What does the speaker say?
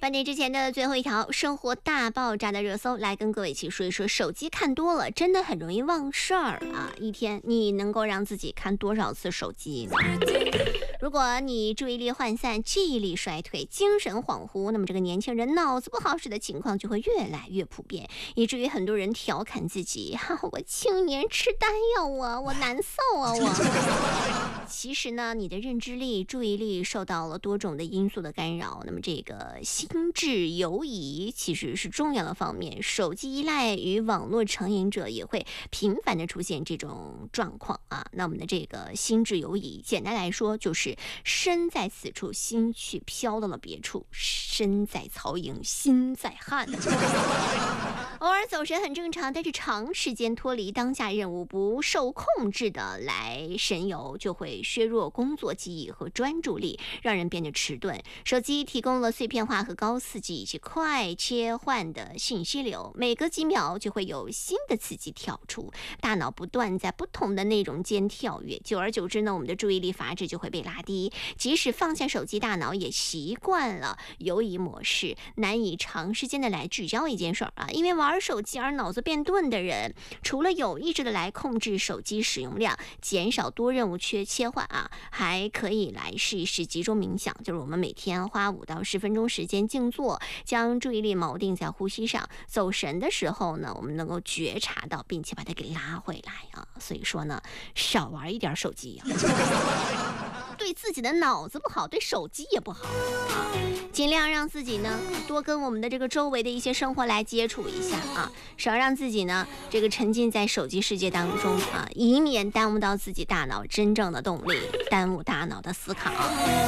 半点之前的最后一条生活大爆炸的热搜，来跟各位一起说一说，手机看多了真的很容易忘事儿啊！一天你能够让自己看多少次手机呢？如果你注意力涣散、记忆力衰退、精神恍惚，那么这个年轻人脑子不好使的情况就会越来越普遍，以至于很多人调侃自己：我青年痴呆呀，我难受啊，我。其实呢，你的认知力、注意力受到了多种的因素的干扰，那么这个心智游移其实是重要的方面。手机依赖与网络成瘾者也会频繁的出现这种状况啊。那我们的这个心智游移，简单来说就是身在此处，心却飘到了别处；身在曹营心在汉。偶尔走神很正常，但是长时间脱离当下任务，不受控制的来神游，就会削弱工作记忆和专注力，让人变得迟钝。手机提供了碎片化和高刺激以及快切换的信息流，每隔几秒就会有新的刺激跳出，大脑不断在不同的内容间跳跃，久而久之呢，我们的注意力阀值就会被拉低。即使放下手机，大脑也习惯了游移模式，难以长时间的来聚焦一件事儿啊。因为玩手机而脑子变钝的人，除了有意识的来控制手机使用量，减少多任务切换啊，还可以来试一试集中冥想，就是我们每天花5到10分钟时间静坐，将注意力锚定在呼吸上，走神的时候呢，我们能够觉察到，并且把它给拉回来啊。所以说呢，少玩一点手机啊。对自己的脑子不好，对手机也不好啊。尽量让自己呢多跟我们的这个周围的一些生活来接触一下啊，少让自己呢这个沉浸在手机世界当中啊，以免耽误到自己大脑真正的动力，耽误大脑的思考。